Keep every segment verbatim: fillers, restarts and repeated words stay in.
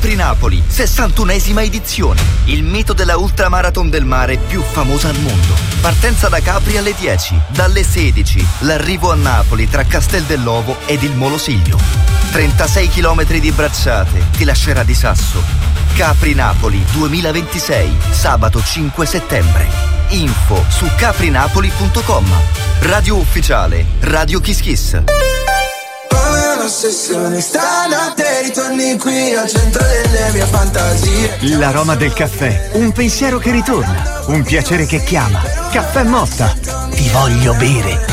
Capri-Napoli, sessantunesima edizione. Il mito della ultramarathon del mare più famosa al mondo. Partenza da Capri alle dieci, dalle sedici, l'arrivo a Napoli tra Castel dell'Ovo ed il Molosillio. trentasei chilometri di bracciate ti lascerà di sasso. Capri-Napoli duemilaventisei, sabato cinque settembre. Info su caprinapoli punto com. Radio ufficiale Radio Kiss Kiss. Stanotte ritorni qui al centro delle mie fantasie. L'aroma del caffè, un pensiero che ritorna, un piacere che chiama. Caffè Motta, ti voglio bere.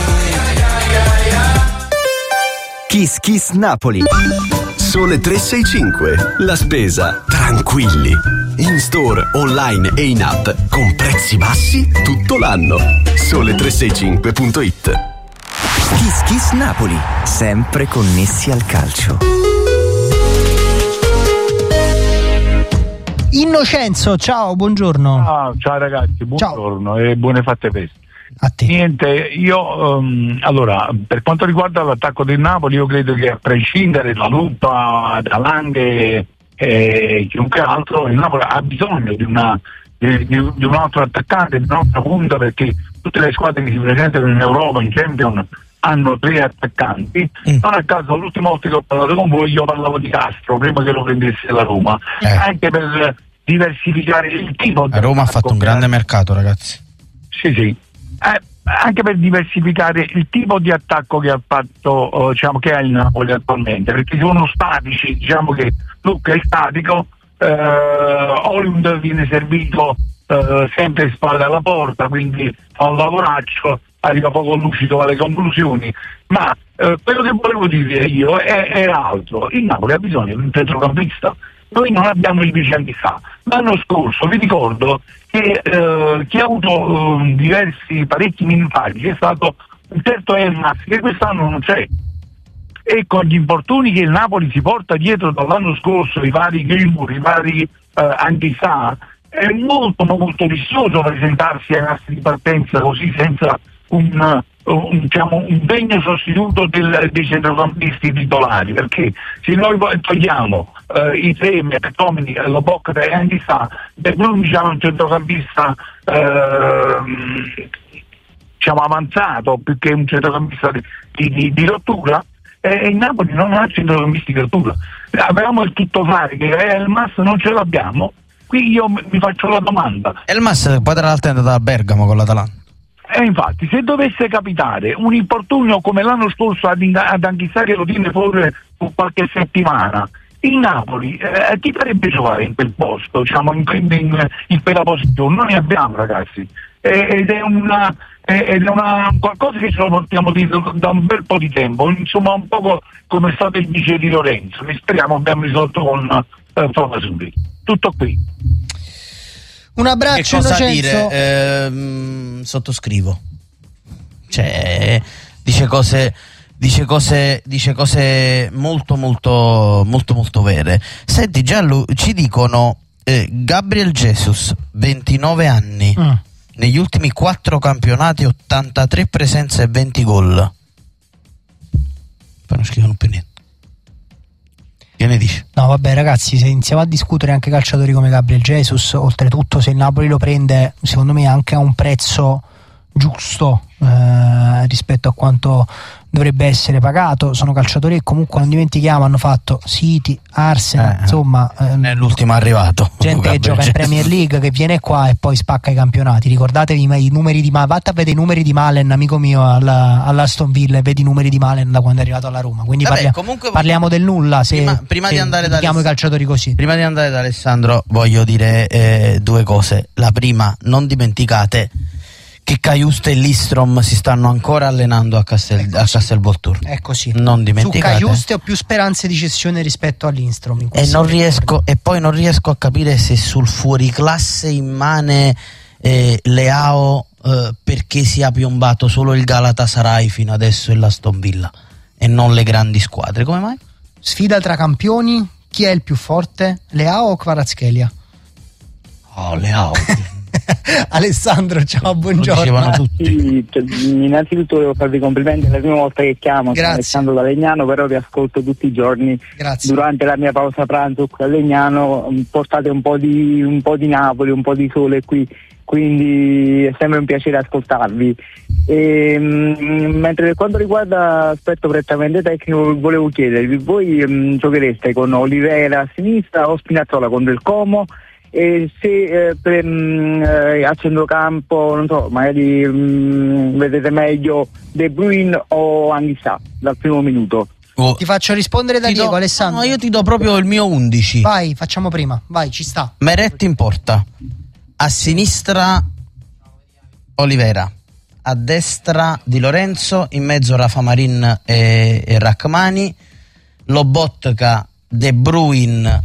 Kiss Kiss Napoli. Sole tre sei cinque, la spesa tranquilli. In store, online e in app con prezzi bassi tutto l'anno. Sole tre sei cinque punto it. Kiss Kiss Napoli, sempre connessi al calcio. Innocenzo, ciao, buongiorno. Ah, ciao ragazzi, buongiorno ciao. E buone fatte feste. A te. Niente, io um, allora, per quanto riguarda l'attacco del Napoli, io credo che a prescindere da Lupa, da Langhe e chiunque altro, il Napoli ha bisogno di una di, di, di un altro attaccante, di un'altra punta, perché tutte le squadre che si presentano in Europa, in Champions, hanno tre attaccanti. Mm. Non a caso l'ultima volta che ho parlato con voi io parlavo di Castro prima che lo prendesse la Roma, eh. anche per diversificare il tipo. La Roma ha fatto un grande mercato, ragazzi. Sì, sì. Eh, anche per diversificare il tipo di attacco che ha fatto, uh, diciamo, che ha il Napoli attualmente, perché sono statici, diciamo che Lucca è statico, uh, Holland viene servito uh, sempre spalle alla porta, quindi fa un lavoraccio, arriva poco lucido alle conclusioni, ma uh, quello che volevo dire io è, è altro. Il Napoli ha bisogno di un centrocampista. Noi non abbiamo il Vicente Sa. L'anno scorso vi ricordo che eh, chi ha avuto eh, diversi parecchi minutaggi è stato un certo Elmas, che quest'anno non c'è, e con gli infortuni che il Napoli si porta dietro dall'anno scorso, i vari Gilmour, i vari eh, Anghissà, è molto molto rischioso presentarsi ai nastri di partenza così senza un, un, diciamo, un degno sostituto del, dei centrocampisti titolari, perché se noi togliamo Uh, i tre, McTominay, Lobotka e Anghissà, per noi diciamo un centrocampista uh, diciamo avanzato più che un centrocampista di, di, di rottura, e il Napoli non ha centrocampisti di rottura. Avevamo il tutto fare che Elmas non ce l'abbiamo, qui io mi faccio la domanda. Elmas poi tra l'altro è andato a Bergamo con l'Atalanta. E infatti se dovesse capitare un infortunio come l'anno scorso ad, ad Anghissà, che lo tiene fuori per qualche settimana, il Napoli eh, chi farebbe giocare in quel posto, diciamo in, in, in quella posizione? Non ne abbiamo, ragazzi, eh, ed è una eh, ed è una qualcosa che ce lo portiamo dietro da un bel po' di tempo, insomma un po' come è stato il vice di Lorenzo, che speriamo abbiamo risolto con eh, Frovasuri. Tutto qui. Un abbraccio. Che cosa Innocenzo. dire? Ehm, sottoscrivo. Cioè, dice cose Dice cose, dice cose molto molto molto molto vere. Senti Gianlu, ci dicono eh, Gabriel Jesus, ventinove anni, mm. negli ultimi quattro campionati ottantatré presenze e venti gol. Poi non scrivono più niente. Che ne dici? No vabbè ragazzi, se iniziamo a discutere anche calciatori come Gabriel Jesus, oltretutto se il Napoli lo prende secondo me anche a un prezzo giusto eh, rispetto a quanto dovrebbe essere pagato, sono calciatori che comunque non dimentichiamo hanno fatto City, Arsenal, eh, insomma ehm, è l'ultimo arrivato, gente che gioca in Premier League, che viene qua e poi spacca i campionati. Ricordatevi i numeri di Malen, vatte a vedere i numeri di Malen, amico mio, alla, all'Aston Villa, e vedi i numeri di Malen da quando è arrivato alla Roma, quindi Vabbè, parlia, comunque, parliamo del nulla se, prima, prima se di andare da i calciatori così. Prima di andare da Alessandro voglio dire eh, due cose. La prima, non dimenticate che Cajuste e Listrom si stanno ancora allenando a, Castel, a Castelvolturno. È così. Non dimenticate. Su Cajuste ho più speranze di cessione rispetto a Lindstrom. E non riesco, e poi non riesco a capire se sul fuoriclasse immane eh, Leao eh, perché si è piombato solo il Galatasaray fino adesso e l'Aston Villa e non le grandi squadre. Come mai? Sfida tra campioni, chi è il più forte? Leao o Kvaratskhelia? Oh, Leao. Alessandro, ciao, buongiorno. Lo dicevano tutti. Sì, cioè, innanzitutto devo farvi complimenti, è la prima volta che chiamo, sono Alessandro da Legnano, però vi ascolto tutti i giorni. Grazie. Durante la mia pausa pranzo qui a Legnano portate un po' di un po' di Napoli, un po' di sole qui, quindi è sempre un piacere ascoltarvi. E, mh, mentre per quanto riguarda l'aspetto prettamente tecnico, volevo chiedervi, voi mh, giochereste con Olivera a sinistra o Spinazzola contro il Como? E se eh, per, mh, eh, a centrocampo, non so, magari mh, vedete meglio De Bruyne o Anghissà dal primo minuto? Oh. Ti faccio rispondere da Ti Diego, do- Alessandro. No, io ti do proprio il mio undici. Vai, facciamo prima, vai, ci sta. Meretti in porta, a sinistra Olivera, a destra Di Lorenzo, in mezzo Rafa Marin e, e Rachmani, Lobotka, De Bruyne,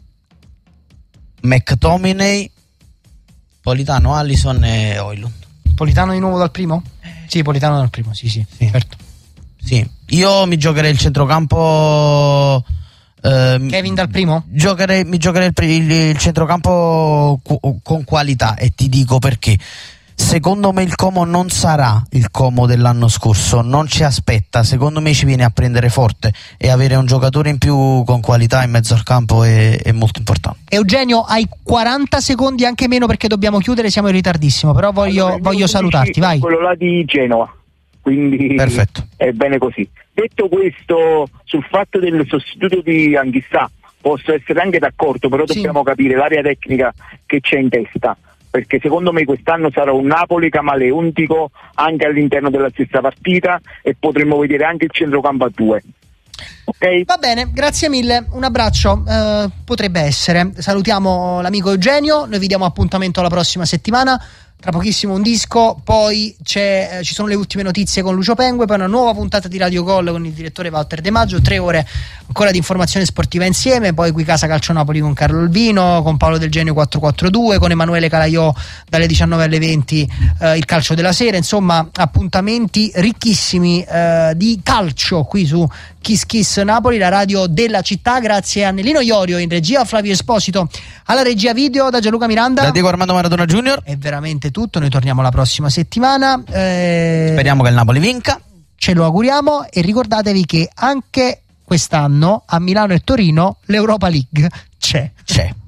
McTominay, Politano, Allison e Højlund. Politano di nuovo dal primo? Sì, Politano dal primo, sì, sì, Sì. certo. Sì, io mi giocherei il centrocampo. ehm, Kevin dal primo? Giocherei, mi giocherei il, il, il centrocampo cu- con qualità, e ti dico perché. Secondo me il Como non sarà il Como dell'anno scorso, non ci aspetta, secondo me ci viene a prendere forte, e avere un giocatore in più con qualità in mezzo al campo è, è molto importante. Eugenio, hai quaranta secondi, anche meno, perché dobbiamo chiudere, siamo in ritardissimo, però voglio, Allora, il voglio mio salutarti, vai. quello là di Genova, quindi Perfetto. è bene così. Detto questo, sul fatto del sostituto di Anghissà posso essere anche d'accordo, però Sì. dobbiamo capire l'area tecnica che c'è in testa, perché secondo me quest'anno sarà un Napoli camaleontico anche all'interno della stessa partita, e potremmo vedere anche il centrocampo a due. Ok? Va bene, grazie mille, un abbraccio, eh, potrebbe essere. Salutiamo l'amico Eugenio, noi vi diamo appuntamento la prossima settimana. Tra pochissimo un disco, poi c'è, eh, ci sono le ultime notizie con Lucio Pengue, poi una nuova puntata di Radio Gol con il direttore Walter De Maggio, tre ore ancora di informazione sportiva insieme, poi qui Casa Calcio Napoli con Carlo Olvino, con Paolo Del Genio quattro quattro due, con Emanuele Calaiò dalle diciannove alle venti, eh, il calcio della sera, insomma appuntamenti ricchissimi eh, di calcio qui su Kiss Kiss Napoli, la radio della città. Grazie a Annelino Iorio in regia, a Flavio Esposito alla regia video, da Gianluca Miranda, Da Diego Armando Maradona Junior, è veramente tutto, noi torniamo la prossima settimana, eh, speriamo che il Napoli vinca. ce lo auguriamo, e ricordatevi che anche quest'anno a Milano e Torino l'Europa League c'è. C'è.